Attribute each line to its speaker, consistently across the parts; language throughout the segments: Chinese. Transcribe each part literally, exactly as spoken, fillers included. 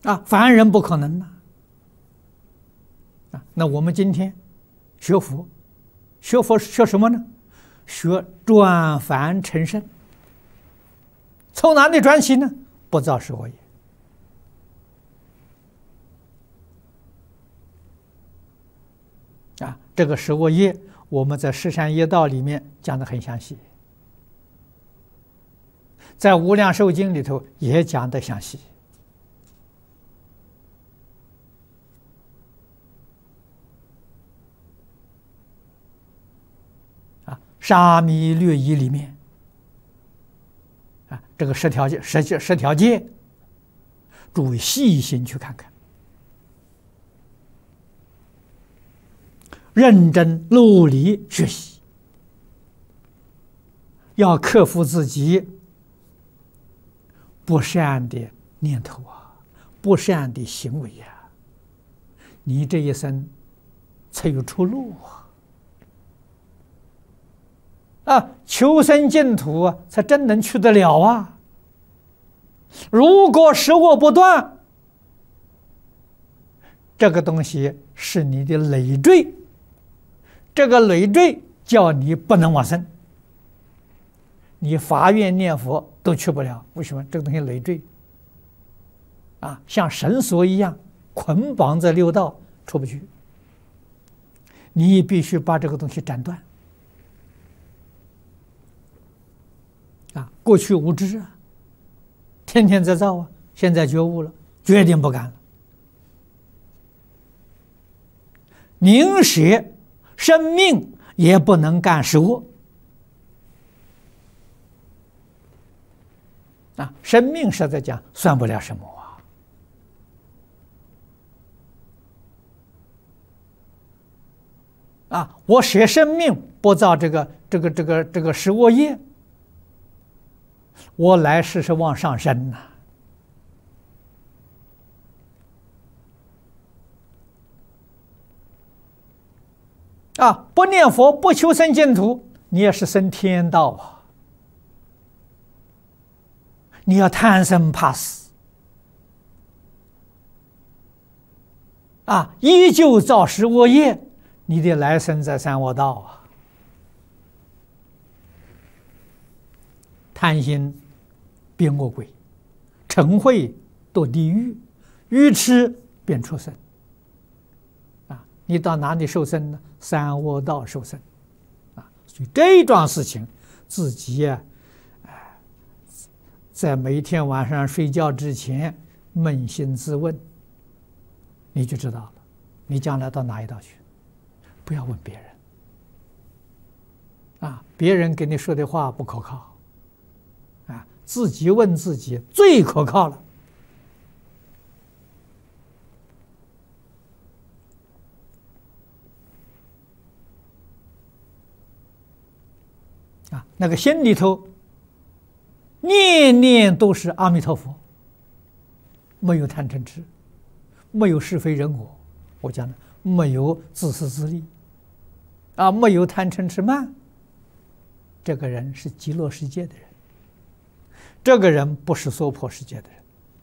Speaker 1: 啊，凡人不可能呐。啊，那我们今天学佛，学佛学什么呢？学转凡成圣。从哪里转起呢？不造十恶业。啊，这个十恶业，我们在《十善业道》里面讲得很详细，在《无量寿经》里头也讲得详细。啊，《沙弥略仪》里面，啊，这个十条戒、十戒、十条戒，诸位细心去看看。认真努力学习，要克服自己不善的念头啊，不善的行为啊，你这一生才有出路啊！啊，求生净土啊，才真能去得了啊！如果十恶不断，这个东西是你的累赘。这个累赘叫你不能往生，你发愿念佛都去不了。为什么？这个东西累赘啊，像绳索一样捆绑在六道，出不去。你必须把这个东西斩断。啊，过去无知啊，天天在造啊，现在觉悟了，决定不干了。宁舍生命也不能干十恶啊！生命实在讲算不了什么啊！啊，我舍生命不造这个这个这个这个十恶业，我来世是往上升呐。啊，不念佛，不求生净土，你也是生天道啊！你要贪生怕死啊，依旧造十恶业，你的来生在三恶道啊！贪心变恶鬼，嗔恚堕地狱，愚痴变畜生。啊，你到哪里受生呢？三恶道受生，啊，所以这一桩事情，自己呀、啊，在每天晚上睡觉之前扪心自问，你就知道了，你将来到哪一道去？不要问别人，啊，别人给你说的话不可靠，啊，自己问自己最可靠了。啊，那个心里头念念都是阿弥陀佛，没有贪嗔痴，没有是非人我，我讲的没有自私自利，啊，没有贪嗔痴慢，这个人是极乐世界的人，这个人不是娑婆世界的人，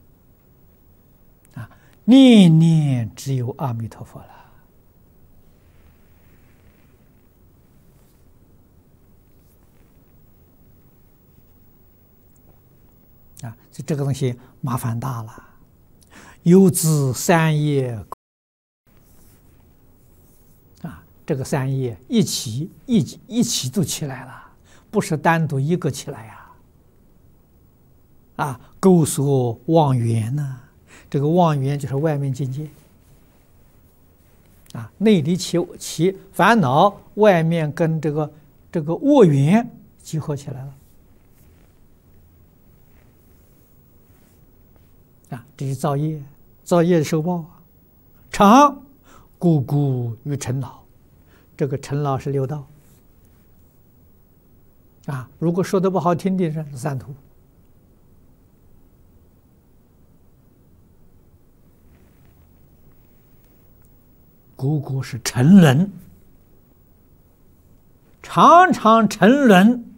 Speaker 1: 啊，念念只有阿弥陀佛了。啊，这这个东西麻烦大了，有自三业啊，这个三业一起一一起都起来了，不是单独一个起来呀。啊，勾所妄缘呢、啊，这个妄缘就是外面境界啊，内里起起烦恼，外面跟这个这个恶缘集合起来了。啊，这是造业，造业受报啊。常故故于尘劳，这个尘劳是六道啊。如果说的不好听点是三途。故故是沉沦，常常沉沦，